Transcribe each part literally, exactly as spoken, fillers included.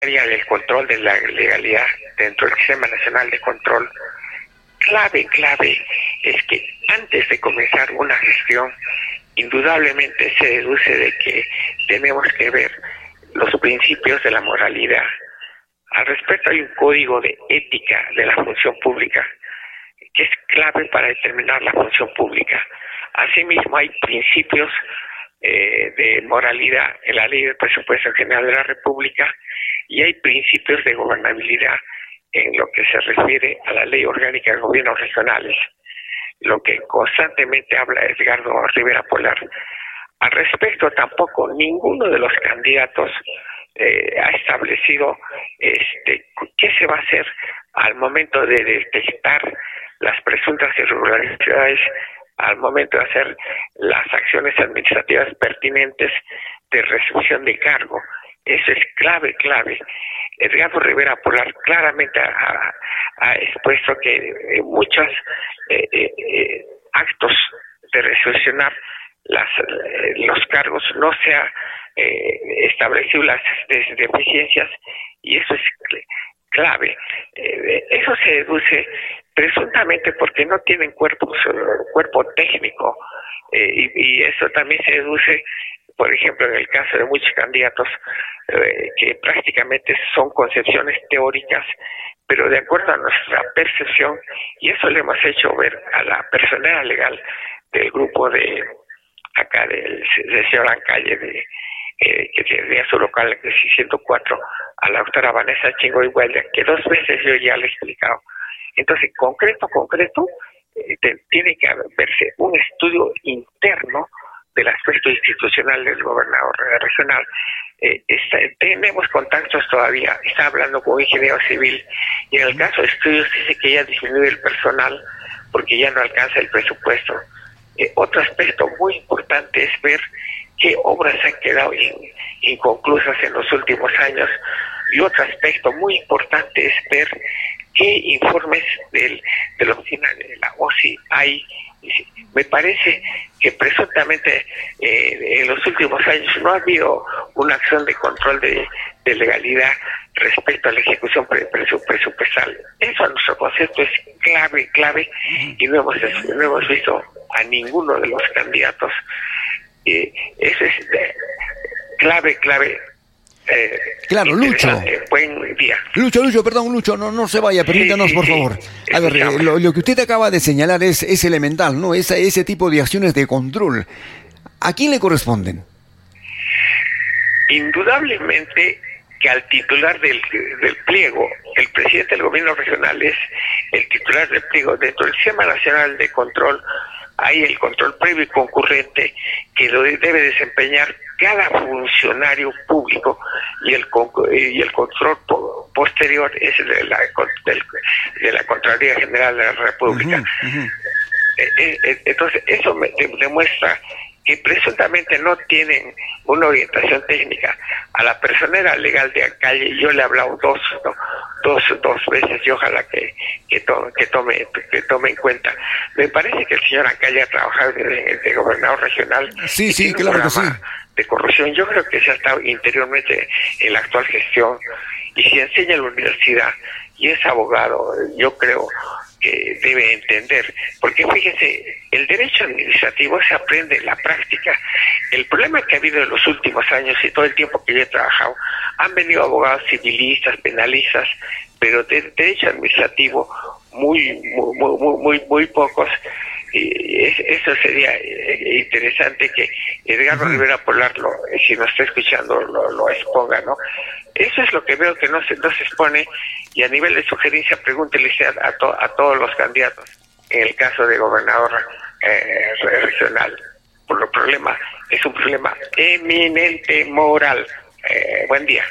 del control de la legalidad dentro del Sistema Nacional de Control, clave, clave, es que antes de comenzar una gestión, indudablemente se deduce de que tenemos que ver los principios de la moralidad. Al respecto hay un código de ética de la función pública que es clave para determinar la función pública. Asimismo hay principios eh, de moralidad en la Ley del Presupuesto General de la República y hay principios de gobernabilidad en lo que se refiere a la Ley Orgánica de Gobiernos Regionales, lo que constantemente habla Edgardo Rivera Polar. Al respecto, tampoco ninguno de los candidatos eh, ha establecido este, qué se va a hacer al momento de detectar las presuntas irregularidades, al momento de hacer las acciones administrativas pertinentes de recepción de cargo. Eso es clave, clave. Edgardo Rivera Polar claramente ha, ha expuesto que eh, muchos eh, eh, actos de recepcionar las, eh, los cargos no se ha eh, establecido las deficiencias y eso es clave. Eh, eso se deduce presuntamente porque no tienen cuerpos, cuerpo técnico eh, y, y eso también se deduce, por ejemplo, en el caso de muchos candidatos eh, que prácticamente son concepciones teóricas, pero de acuerdo a nuestra percepción, y eso le hemos hecho ver a la personera legal del grupo de acá del, del señor Ancalle, de, eh, que tenía su local en el ciento cuatro, a la doctora Vanessa Chingo Igualda, que dos veces yo ya le he explicado. Entonces, concreto, concreto, eh, te, tiene que verse un estudio interno del aspecto institucional del gobernador regional. Eh, está, tenemos contactos todavía, está hablando con un ingeniero civil y en el caso de estudios dice que ya disminuye el personal porque ya no alcanza el presupuesto. Eh, otro aspecto muy importante es ver qué obras han quedado in, inconclusas en los últimos años y otro aspecto muy importante es ver qué informes del, de la oficina de la O S I hay. Me parece que presuntamente eh, en los últimos años no ha habido una acción de control de, de legalidad respecto a la ejecución pre, presu, presupuestal. Eso a nuestro concepto es clave, clave, y no hemos, no hemos visto a ninguno de los candidatos. Eh, eso es de, clave, clave. Eh, claro, Lucho. Buen día. Lucho, Lucho, perdón, Lucho, no, no se vaya, permítanos, sí, sí, por sí. favor. A ver, eh, lo, lo que usted acaba de señalar es, es elemental, ¿no? Esa, ese tipo de acciones de control. ¿A quién le corresponden? Indudablemente que al titular del, del pliego, el presidente del gobierno regional es el titular del pliego. Dentro del Sistema Nacional de Control hay el control previo y concurrente que lo debe desempeñar cada funcionario público y el y el control posterior es de la de la Contraloría General de la República. Uh-huh, uh-huh. Entonces eso me demuestra que presuntamente no tienen una orientación técnica. A la personera legal de Ancalle yo le he hablado dos no, dos dos veces y ojalá que que, to, que tome que tome en cuenta. Me parece que el señor Ancalle ha trabajado de, de gobernador regional. Sí, sí, claro que sí. De corrupción, yo creo que se ha estado interiormente en la actual gestión y si enseña en la universidad y es abogado, yo creo que debe entender, porque fíjese, el derecho administrativo se aprende en la práctica. El problema que ha habido en los últimos años y todo el tiempo que yo he trabajado, han venido abogados civilistas, penalistas, pero de derecho administrativo muy, muy, muy, muy, muy pocos. Y eso sería interesante que Edgardo uh-huh. Rivera Polar, lo, si nos está escuchando, lo, lo exponga, ¿no? Eso es lo que veo que no se, no se expone, y a nivel de sugerencia, pregúntele a, a, to, a todos los candidatos, en el caso de gobernador eh, regional. Por lo problema, es un problema eminente moral. Eh, buen día.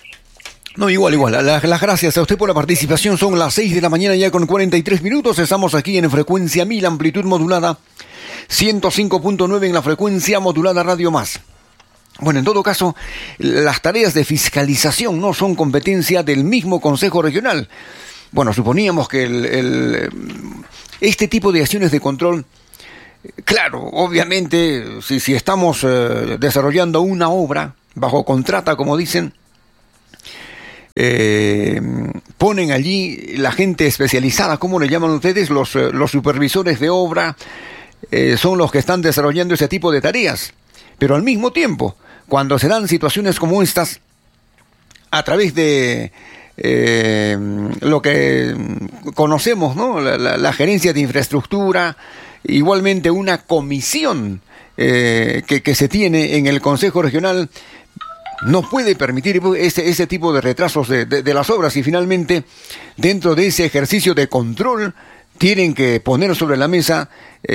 No, igual, igual. Las, las gracias a usted por la participación. Son las seis de la mañana ya con cuarenta y tres minutos. Estamos aquí en frecuencia mil, amplitud modulada, ciento cinco punto nueve en la frecuencia modulada Radio Más. Bueno, en todo caso, las tareas de fiscalización no son competencia del mismo Consejo Regional. Bueno, suponíamos que el, el, este tipo de acciones de control, claro, obviamente, si, si estamos eh, desarrollando una obra bajo contrata, como dicen, eh, ponen allí la gente especializada, ¿cómo le llaman ustedes? Los, los supervisores de obra eh, son los que están desarrollando ese tipo de tareas. Pero al mismo tiempo, cuando se dan situaciones como estas, a través de eh, lo que conocemos, ¿no? La, la, la gerencia de infraestructura, igualmente una comisión eh, que, que se tiene en el Consejo Regional, no puede permitir ese, ese tipo de retrasos de, de, de las obras, y finalmente, dentro de ese ejercicio de control, tienen que poner sobre la mesa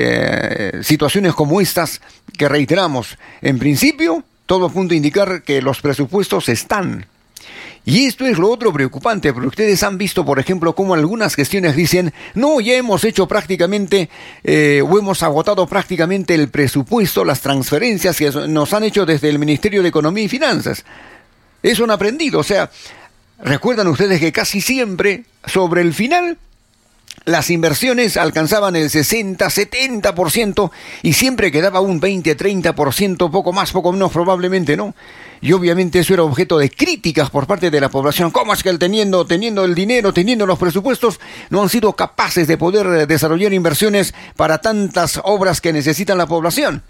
eh, situaciones como estas que, reiteramos, en principio, todo apunta a indicar que los presupuestos están. Y esto es lo otro preocupante, porque ustedes han visto, por ejemplo, cómo algunas gestiones dicen, no, ya hemos hecho prácticamente, eh, o hemos agotado prácticamente el presupuesto, las transferencias que nos han hecho desde el Ministerio de Economía y Finanzas. Eso han aprendido, o sea, recuerdan ustedes que casi siempre, sobre el final, las inversiones alcanzaban el sesenta, setenta por ciento y siempre quedaba un veinte, treinta por ciento, poco más, poco menos probablemente, ¿no? Y obviamente eso era objeto de críticas por parte de la población. ¿Cómo es que el teniendo, teniendo el dinero, teniendo los presupuestos, no han sido capaces de poder desarrollar inversiones para tantas obras que necesita la población?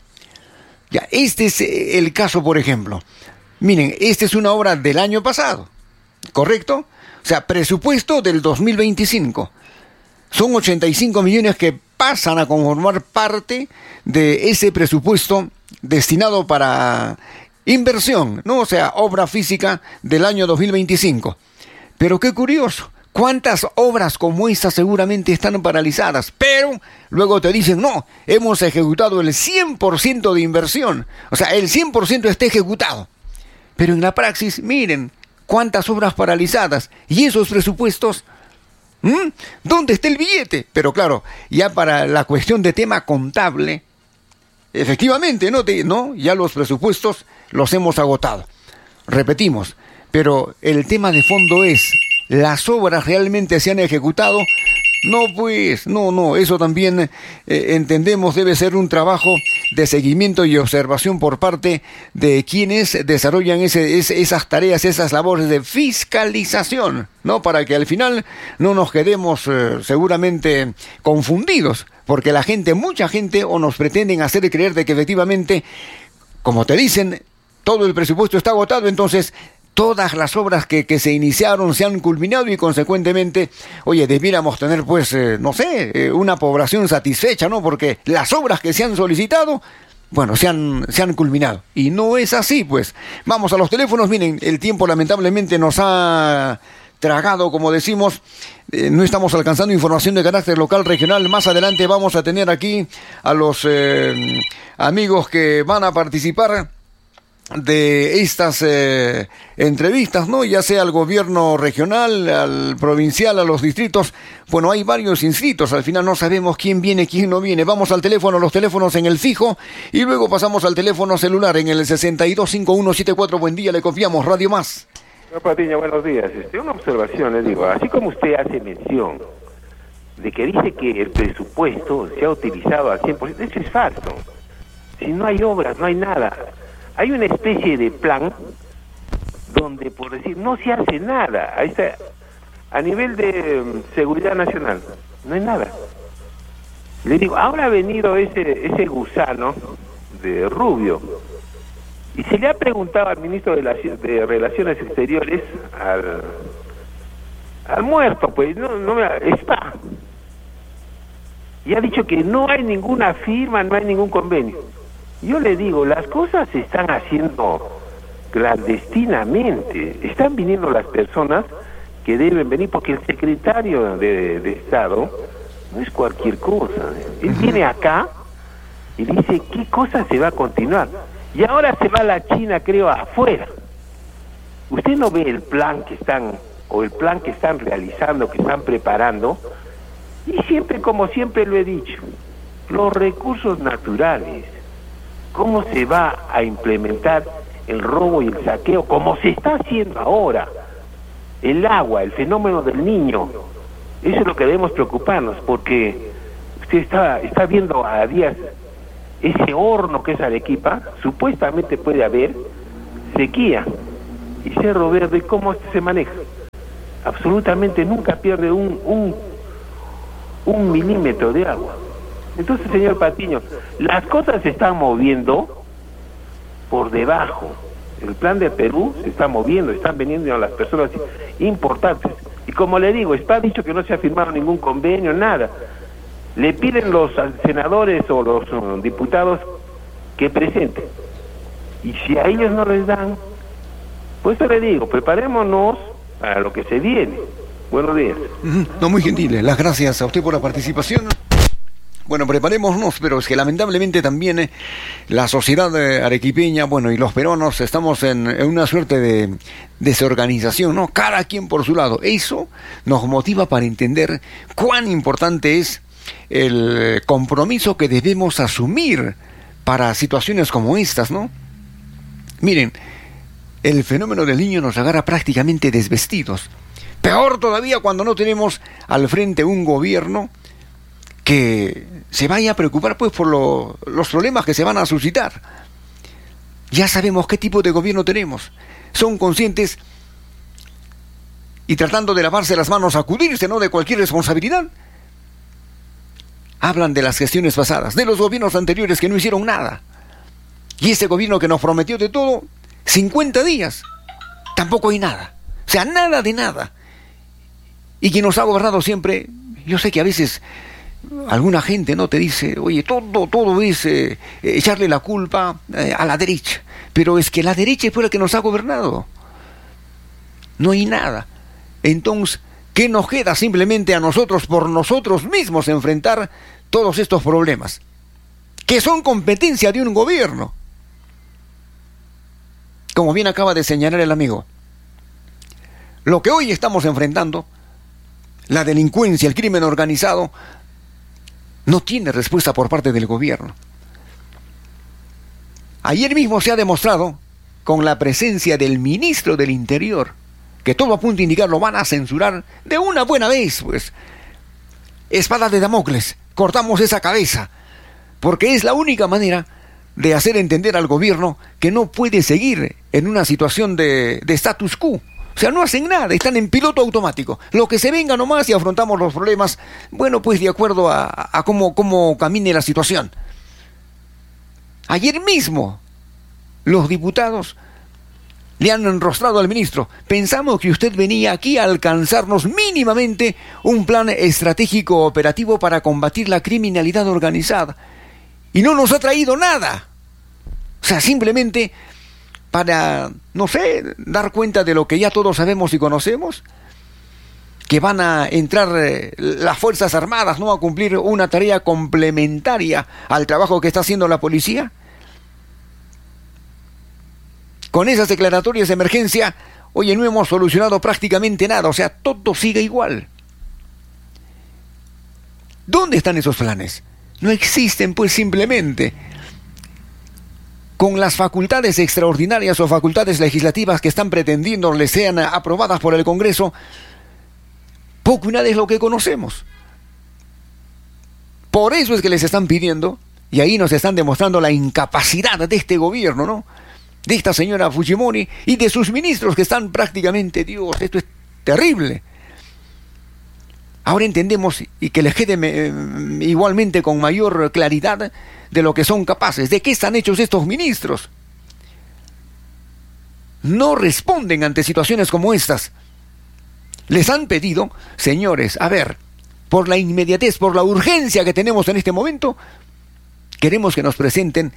Ya, este es el caso, por ejemplo. Miren, esta es una obra del año pasado, ¿correcto? O sea, presupuesto del dos mil veinticinco. Son ochenta y cinco millones que pasan a conformar parte de ese presupuesto destinado para inversión, ¿no? O sea, obra física del año dos mil veinticinco. Pero qué curioso, ¿cuántas obras como esta seguramente están paralizadas? Pero luego te dicen, no, hemos ejecutado el cien por ciento de inversión. O sea, el cien por ciento está ejecutado. Pero en la praxis, miren, cuántas obras paralizadas. Y esos presupuestos, ¿Mm? ¿dónde está el billete? Pero claro, ya para la cuestión de tema contable, efectivamente, ¿no? Te, ¿no? Ya los presupuestos los hemos agotado. Repetimos, pero el tema de fondo es, ¿las obras realmente se han ejecutado? No, pues, no, no, eso también eh, entendemos debe ser un trabajo de seguimiento y observación por parte de quienes desarrollan ese, ese, esas tareas, esas labores de fiscalización, ¿no? Para que al final no nos quedemos eh, seguramente confundidos, porque la gente, mucha gente, o nos pretenden hacer creer de que efectivamente, como te dicen, todo el presupuesto está agotado, entonces todas las obras que, que se iniciaron se han culminado y consecuentemente, oye, debiéramos tener pues, eh, no sé, eh, una población satisfecha, ¿no? Porque las obras que se han solicitado, bueno, se han, se han culminado. Y no es así, pues. Vamos a los teléfonos, miren, el tiempo lamentablemente nos ha tragado, como decimos, eh, no estamos alcanzando información de carácter local, regional. Más adelante vamos a tener aquí a los eh, amigos que van a participar de estas eh, entrevistas, ¿no? Ya sea al gobierno regional, al provincial, a los distritos. Bueno, hay varios inscritos, al final no sabemos quién viene, quién no viene. Vamos al teléfono, los teléfonos en el fijo, y luego pasamos al teléfono celular en el sesenta y dos cincuenta y uno setenta y cuatro. Buen día, le confiamos, Radio Más. Señor Patiño, buenos días. Este, una observación, le digo, así como usted hace mención de que dice que el presupuesto se ha utilizado al cien por ciento, eso es falso. Si no hay obras, no hay nada. Hay una especie de plan donde, por decir, no se hace nada. Ahí está, a nivel de um, seguridad nacional, no hay nada. Le digo, ahora ha venido ese ese gusano de Rubio y se le ha preguntado al ministro de, la, de Relaciones Exteriores, al, al muerto, pues, no, no me, está. Y ha dicho que no hay ninguna firma, no hay ningún convenio. Yo le digo, las cosas se están haciendo clandestinamente. Están viniendo las personas que deben venir, porque el secretario de, de Estado no es cualquier cosa. Él viene acá y dice qué cosa se va a continuar. Y ahora se va la China, creo, afuera. Usted no ve el plan que están, o el plan que están realizando, que están preparando. Y siempre, como siempre lo he dicho, los recursos naturales. ¿Cómo se va a implementar el robo y el saqueo? Como se está haciendo ahora. El agua, el fenómeno del Niño. Eso es lo que debemos preocuparnos, porque usted está, está viendo a días ese horno que es Arequipa, supuestamente puede haber sequía. Y Cerro Verde, ¿cómo se maneja? absolutamente nunca pierde un, un, un milímetro de agua. Entonces, señor Patiño, las cosas se están moviendo por debajo. El plan de Perú se está moviendo, están veniendo las personas importantes. Y como le digo, está dicho que no se ha firmado ningún convenio, nada. Le piden los senadores o los uh, diputados que presenten. Y si a ellos no les dan, pues yo le digo, preparémonos para lo que se viene. Buenos días. No, muy gentiles. Las gracias a usted por la participación. Bueno, preparémonos, pero es que lamentablemente también eh, la sociedad eh, arequipeña, bueno, y los peruanos estamos en, en una suerte de desorganización, ¿no? Cada quien por su lado. Eso nos motiva para entender cuán importante es el compromiso que debemos asumir para situaciones como estas, ¿no? Miren, el fenómeno del Niño nos agarra prácticamente desvestidos. Peor todavía cuando no tenemos al frente un gobierno que se vaya a preocupar pues por lo, los problemas que se van a suscitar. Ya sabemos qué tipo de gobierno tenemos. Son conscientes y tratando de lavarse las manos, sacudirse, ¿no?, de cualquier responsabilidad. Hablan de las gestiones pasadas, de los gobiernos anteriores que no hicieron nada. Y ese gobierno que nos prometió de todo, cincuenta días, tampoco hay nada. O sea, nada de nada. Y quien nos ha gobernado siempre, yo sé que a veces alguna gente no te dice, oye, todo, todo es eh, echarle la culpa eh, a la derecha. Pero es que la derecha fue la que nos ha gobernado. No hay nada. Entonces, ¿qué nos queda simplemente a nosotros, por nosotros mismos, enfrentar todos estos problemas? Que son competencia de un gobierno. Como bien acaba de señalar el amigo, lo que hoy estamos enfrentando, la delincuencia, el crimen organizado, no tiene respuesta por parte del gobierno. Ayer mismo se ha demostrado, con la presencia del ministro del Interior, que todo apunta a indicar lo van a censurar de una buena vez, pues. Espada de Damocles, cortamos esa cabeza, porque es la única manera de hacer entender al gobierno que no puede seguir en una situación de, de status quo. O sea, no hacen nada, están en piloto automático. Lo que se venga nomás y afrontamos los problemas, bueno, pues de acuerdo a, a cómo, cómo camine la situación. Ayer mismo, los diputados le han enrostrado al ministro. Pensamos que usted venía aquí a alcanzarnos mínimamente un plan estratégico operativo para combatir la criminalidad organizada. Y no nos ha traído nada. O sea, simplemente para, no sé, dar cuenta de lo que ya todos sabemos y conocemos, que van a entrar eh, las Fuerzas Armadas, ¿no?, a cumplir una tarea complementaria al trabajo que está haciendo la policía. Con esas declaratorias de emergencia, oye, no hemos solucionado prácticamente nada, o sea, todo sigue igual. ¿Dónde están esos planes? No existen, pues, simplemente. Con las facultades extraordinarias o facultades legislativas que están pretendiendo les sean aprobadas por el Congreso, poco y nada es lo que conocemos. Por eso es que les están pidiendo, y ahí nos están demostrando la incapacidad de este gobierno, ¿no?, de esta señora Fujimori y de sus ministros que están prácticamente, Dios, esto es terrible. Ahora entendemos y que les quede eh, igualmente con mayor claridad de lo que son capaces, de qué están hechos estos ministros. No responden ante situaciones como estas. Les han pedido, señores, a ver, por la inmediatez, por la urgencia que tenemos en este momento, queremos que nos presenten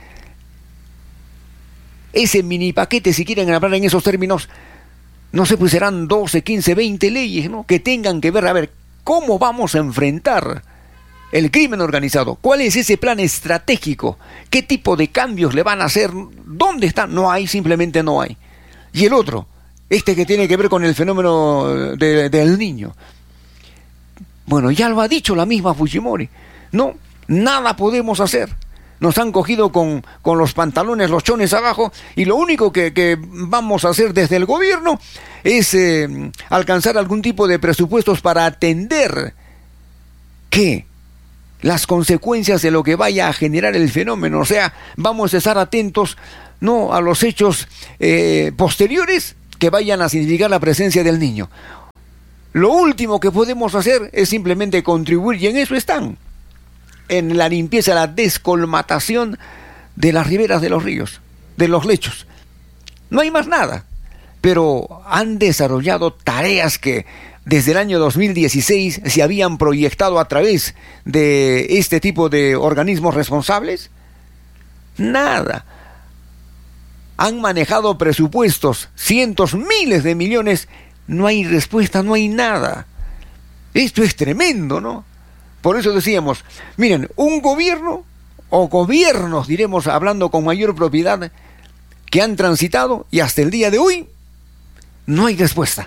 ese mini paquete, si quieren hablar en esos términos, no sé, pues serán doce, quince, veinte leyes, ¿no?, que tengan que ver, a ver, ¿cómo vamos a enfrentar el crimen organizado? ¿Cuál es ese plan estratégico? ¿Qué tipo de cambios le van a hacer? ¿Dónde están? No hay, simplemente no hay. Y el otro, este que tiene que ver con el fenómeno de, del niño. Bueno, ya lo ha dicho la misma Fujimori. No, nada podemos hacer. Nos han cogido con, con los pantalones, los chones abajo, y lo único que, que vamos a hacer desde el gobierno es eh, alcanzar algún tipo de presupuestos para atender ¿qué? Las consecuencias de lo que vaya a generar el fenómeno. O sea, vamos a estar atentos, no a los hechos eh, posteriores que vayan a significar la presencia del niño. lo último que podemos hacer es simplemente contribuir, y en eso están, en la limpieza, la descolmatación de las riberas de los ríos, de los lechos. No hay más nada, pero han desarrollado tareas que desde el año dos mil dieciséis se habían proyectado a través de este tipo de organismos responsables. Nada. Han manejado presupuestos, cientos, miles de millones, no hay respuesta, no hay nada. Esto es tremendo, ¿no? Por eso decíamos, miren, un gobierno, o gobiernos, diremos, hablando con mayor propiedad, que han transitado y hasta el día de hoy no hay respuesta.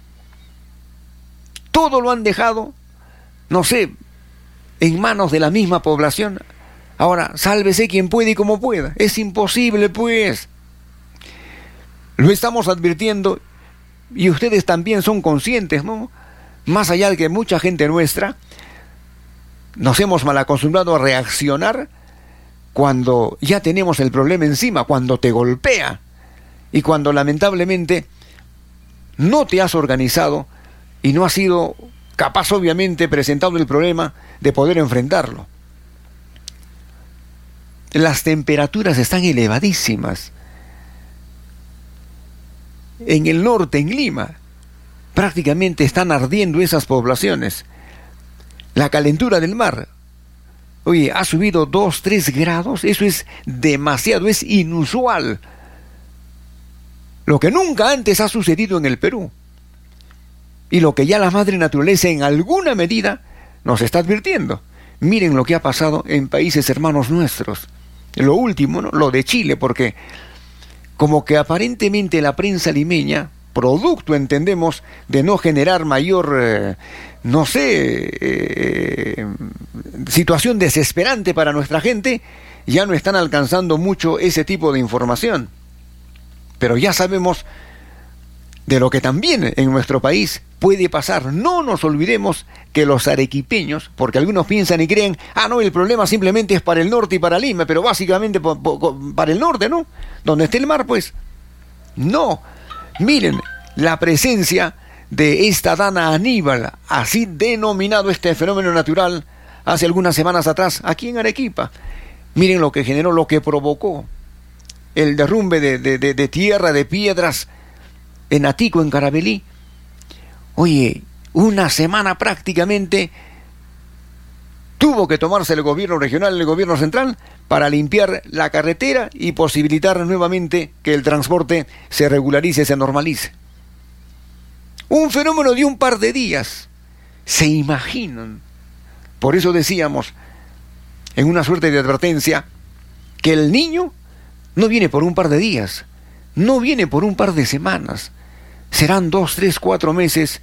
Todo lo han dejado, no sé, en manos de la misma población. Ahora, sálvese quien puede y como pueda. Es imposible, pues. Lo estamos advirtiendo y ustedes también son conscientes, ¿no? Más allá de que mucha gente nuestra nos hemos mal acostumbrado a reaccionar cuando ya tenemos el problema encima, cuando te golpea y cuando lamentablemente no te has organizado y no has sido capaz, obviamente, presentado el problema, de poder enfrentarlo. Las temperaturas están elevadísimas. En el norte, en Lima, prácticamente están ardiendo esas poblaciones. La calentura del mar, oye, ha subido dos, tres grados. Eso es demasiado, es inusual. Lo que nunca antes ha sucedido en el Perú. Y lo que ya la madre naturaleza en alguna medida nos está advirtiendo. Miren lo que ha pasado en países hermanos nuestros. Lo último, ¿no? Lo de Chile, porque como que aparentemente la prensa limeña, producto, entendemos, de no generar mayor, eh, no sé, eh, situación desesperante para nuestra gente, ya no están alcanzando mucho ese tipo de información. Pero ya sabemos de lo que también en nuestro país puede pasar. No nos olvidemos que los arequipeños, porque algunos piensan y creen, ah, no, el problema simplemente es para el norte y para Lima, pero básicamente para el norte, ¿no? Donde esté el mar, pues. No. Miren, la presencia de esta Dana Aníbal, así denominado este fenómeno natural, hace algunas semanas atrás, aquí en Arequipa. Miren lo que generó, lo que provocó el derrumbe de, de, de, de tierra, de piedras, en Atico, en Carabelí. Oye, una semana prácticamente tuvo que tomarse el gobierno regional y el gobierno central para limpiar la carretera y posibilitar nuevamente que el transporte se regularice, se normalice. Un fenómeno de un par de días. ¿Se imaginan? Por eso decíamos, en una suerte de advertencia, que el niño no viene por un par de días, no viene por un par de semanas, serán dos, tres, cuatro meses.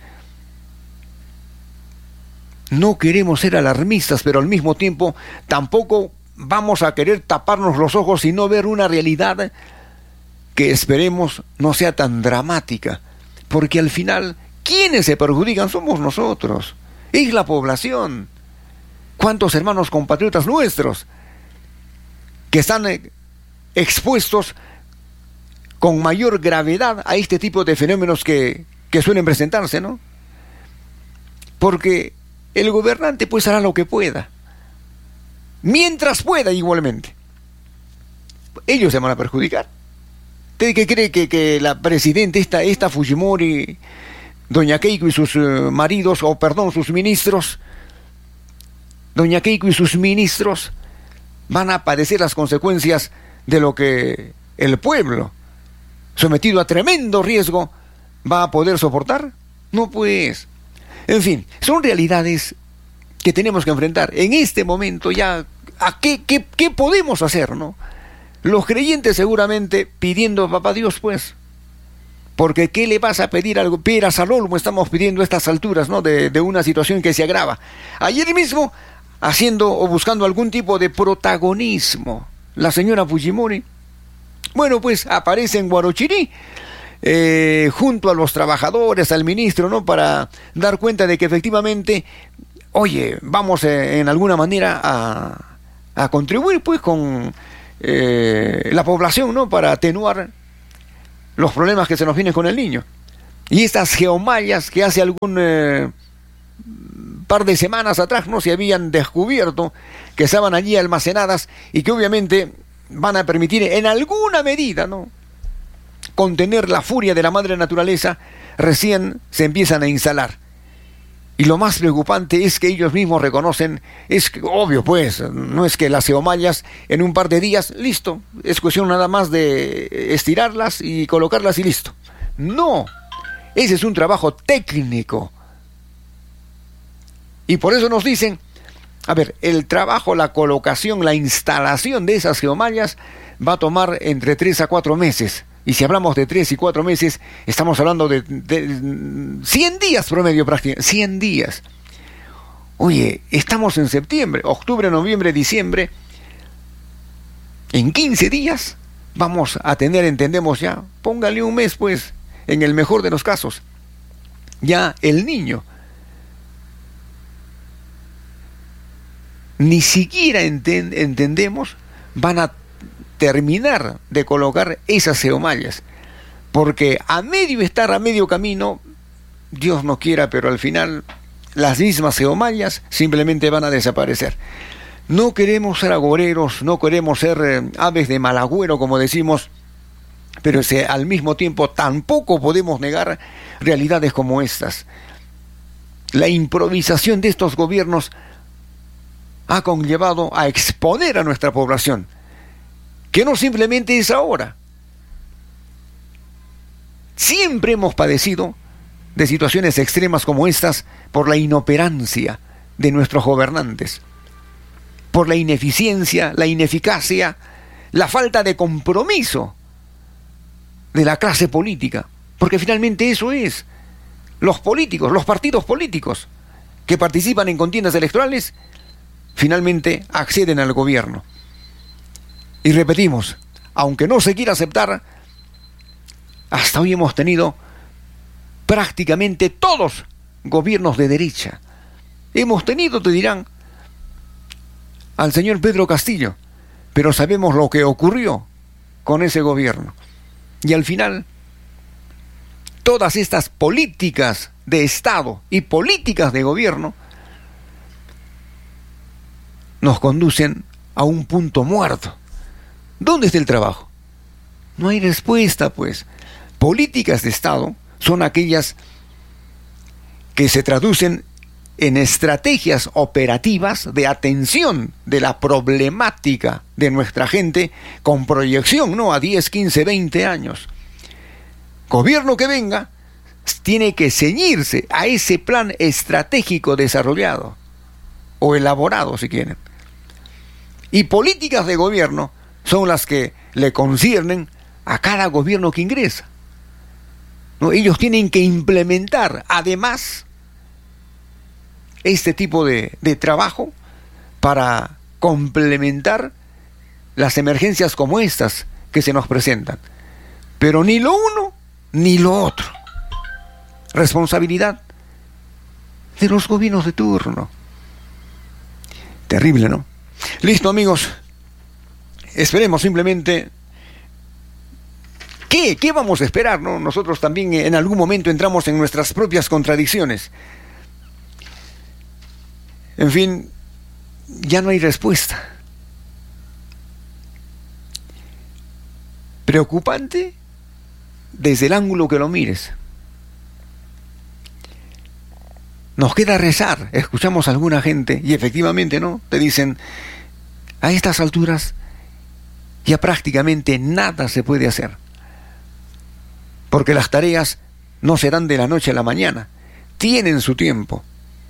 No queremos ser alarmistas, pero al mismo tiempo tampoco vamos a querer taparnos los ojos y no ver una realidad que esperemos no sea tan dramática, porque al final, ¿quiénes se perjudican? Somos nosotros, es la población. ¿Cuántos hermanos compatriotas nuestros que están expuestos con mayor gravedad a este tipo de fenómenos que, que suelen presentarse, ¿no? Porque el gobernante pues hará lo que pueda, mientras pueda igualmente. Ellos se van a perjudicar. ¿Usted qué cree que, que la presidenta, esta, esta Fujimori, doña Keiko y sus uh, maridos, o perdón, sus ministros, doña Keiko y sus ministros, van a padecer las consecuencias de lo que el pueblo, sometido a tremendo riesgo, va a poder soportar? No, pues. En fin, son realidades que tenemos que enfrentar. En este momento ya, ¿a qué, qué, qué podemos hacer, no? Los creyentes seguramente pidiendo a Papá Dios, pues. Porque ¿qué le vas a pedir algo? Peras al olmo estamos pidiendo a estas alturas, ¿no? De, de una situación que se agrava. Ayer mismo, haciendo o buscando algún tipo de protagonismo, la señora Fujimori, bueno, pues aparece en Guarochirí, eh, junto a los trabajadores, al ministro, ¿no? Para dar cuenta de que efectivamente, oye, vamos eh, en alguna manera a, a contribuir, pues, con eh, la población, ¿no? Para atenuar los problemas que se nos vienen con el niño. Y estas geomallas que hace algún eh, par de semanas atrás no se habían descubierto que estaban allí almacenadas y que obviamente van a permitir en alguna medida, ¿no?, contener la furia de la madre naturaleza, recién se empiezan a instalar. Y lo más preocupante es que ellos mismos reconocen, es que, obvio pues, no es que las geomallas en un par de días, listo, es cuestión nada más de estirarlas y colocarlas y listo. No, ese es un trabajo técnico. Y por eso nos dicen, a ver, el trabajo, la colocación, la instalación de esas geomallas va a tomar entre tres a cuatro meses. Y si hablamos de tres y cuatro meses, estamos hablando de, de cien días promedio prácticamente, cien días. Oye, estamos en septiembre, octubre, noviembre, diciembre. En quince días vamos a tener, entendemos ya, póngale un mes pues, en el mejor de los casos, ya el niño. Ni siquiera enten, entendemos, van a terminar de colocar esas geomallas, porque a medio estar, a medio camino, Dios no quiera, pero al final las mismas geomallas simplemente van a desaparecer. No queremos ser agoreros, no queremos ser eh, aves de mal agüero, como decimos, pero ese, al mismo tiempo tampoco podemos negar realidades como estas. La improvisación de estos gobiernos ha conllevado a exponer a nuestra población, que no simplemente es ahora. Siempre hemos padecido de situaciones extremas como estas por la inoperancia de nuestros gobernantes, por la ineficiencia, la ineficacia, la falta de compromiso de la clase política, porque finalmente eso es. Los políticos, los partidos políticos que participan en contiendas electorales, finalmente acceden al gobierno. Y repetimos, aunque no se quiera aceptar, hasta hoy hemos tenido prácticamente todos gobiernos de derecha. Hemos tenido, te dirán, al señor Pedro Castillo, pero sabemos lo que ocurrió con ese gobierno. Y al final, todas estas políticas de Estado y políticas de gobierno nos conducen a un punto muerto. ¿Dónde está el trabajo? No hay respuesta, pues. Políticas de Estado son aquellas que se traducen en estrategias operativas de atención de la problemática de nuestra gente con proyección, ¿no?, a diez, quince, veinte años. Gobierno que venga tiene que ceñirse a ese plan estratégico desarrollado o elaborado, si quieren. Y políticas de gobierno son las que le conciernen a cada gobierno que ingresa. ¿No? Ellos tienen que implementar, además, este tipo de, de trabajo para complementar las emergencias como estas que se nos presentan. Pero ni lo uno ni lo otro. Responsabilidad de los gobiernos de turno. Terrible, ¿no? Listo, amigos. Esperemos simplemente. ¿Qué? ¿Qué vamos a esperar, no? Nosotros también en algún momento entramos en nuestras propias contradicciones. En fin, ya no hay respuesta. Preocupante desde el ángulo que lo mires. Nos queda rezar. Escuchamos a alguna gente y efectivamente, ¿no? Te dicen, a estas alturas ya prácticamente nada se puede hacer, porque las tareas no se dan de la noche a la mañana, tienen su tiempo.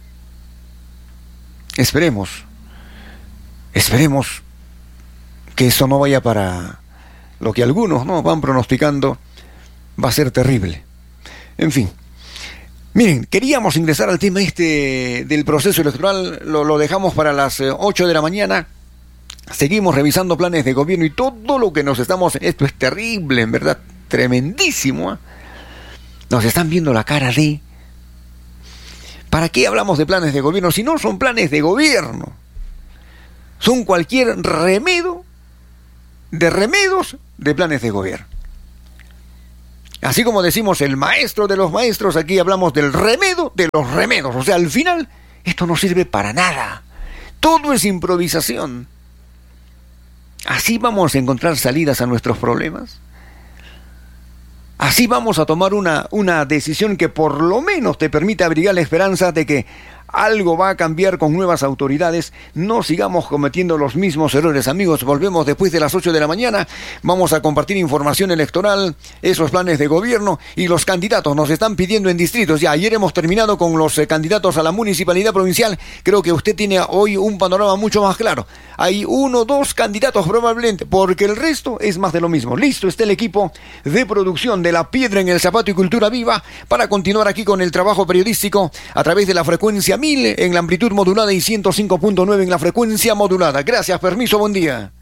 Esperemos, esperemos que eso no vaya para lo que algunos, ¿no?, van pronosticando va a ser terrible. En fin, miren, queríamos ingresar al tema este del proceso electoral, lo, lo dejamos para las eh, ocho de la mañana. Seguimos revisando planes de gobierno y todo lo que nos estamos... Esto es terrible, en verdad, tremendísimo, ¿eh? Nos están viendo la cara de... ¿Para qué hablamos de planes de gobierno si no son planes de gobierno? Son cualquier remedio de remedos de planes de gobierno. Así como decimos el maestro de los maestros, aquí hablamos del remedio de los remedios. O sea, al final, esto no sirve para nada. Todo es improvisación. ¿Así vamos a encontrar salidas a nuestros problemas? ¿Así vamos a tomar una, una decisión que por lo menos te permita abrigar la esperanza de que algo va a cambiar con nuevas autoridades? No sigamos cometiendo los mismos errores, amigos. Volvemos después de las ocho de la mañana. Vamos a compartir información electoral, esos planes de gobierno y los candidatos nos están pidiendo en distritos. Ya ayer hemos terminado con los eh, candidatos a la municipalidad provincial. Creo que usted tiene hoy un panorama mucho más claro. Hay uno o dos candidatos probablemente, porque el resto es más de lo mismo. Listo está el equipo de producción de La Piedra en el Zapato y Cultura Viva para continuar aquí con el trabajo periodístico a través de la frecuencia mil en la amplitud modulada y ciento cinco punto nueve en la frecuencia modulada. Gracias, permiso, buen día.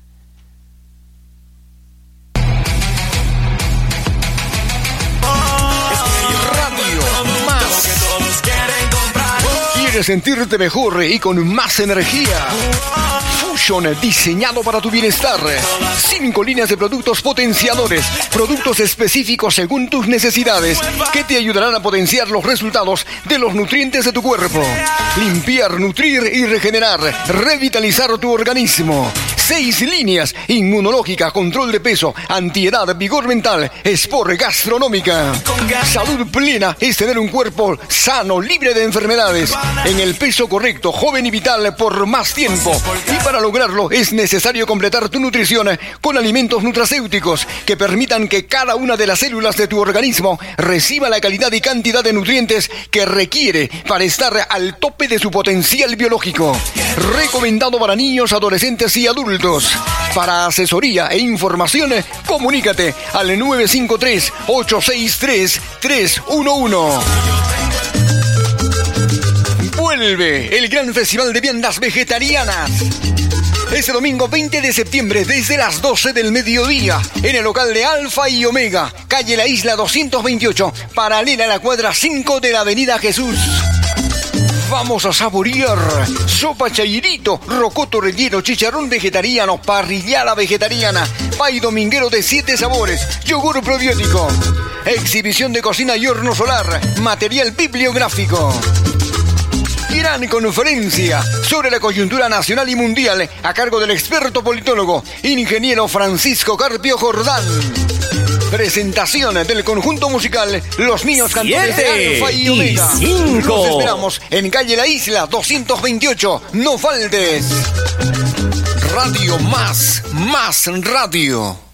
Radio Más. ¿Quieres sentirte mejor y con más energía? Fusion, diseñado para tu bienestar. Cinco líneas de productos potenciadores, productos específicos según tus necesidades, que te ayudarán a potenciar los resultados de los nutrientes de tu cuerpo. Limpiar, nutrir y regenerar, revitalizar tu organismo. Seis líneas: inmunológica, control de peso, antiedad, vigor mental, sport, gastronómica. Salud plena es tener un cuerpo sano, libre de enfermedades, en el peso correcto, joven y vital por más tiempo. Y para lograrlo es necesario completar tu nutrición con alimentos nutracéuticos que permitan que cada una de las células de tu organismo reciba la calidad y cantidad de nutrientes que requiere para estar al tope de su potencial biológico. Recomendado para niños, adolescentes y adultos. Para asesoría e información, comunícate al nueve cinco tres, ocho seis tres, tres uno uno. Vuelve el gran festival de viandas vegetarianas. Este domingo veinte de septiembre desde las doce del mediodía en el local de Alfa y Omega, calle La Isla doscientos veintiocho, paralela a la cuadra cinco de la avenida Jesús. Vamos a saborear sopa chairito, rocoto relleno, chicharrón vegetariano, parrillada vegetariana, pay dominguero de siete sabores, yogur probiótico, exhibición de cocina y horno solar, material bibliográfico. Gran conferencia sobre la coyuntura nacional y mundial a cargo del experto politólogo, ingeniero Francisco Carpio Jordán. Presentación del conjunto musical Los Niños Cantores de Alfa y Omega. Y Los esperamos en calle La Isla doscientos veintiocho. No faltes. Radio Más, Más Radio.